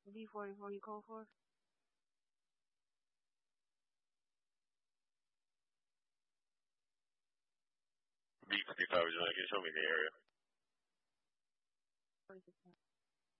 V44 you call for? B55 is going to show me the area. 46.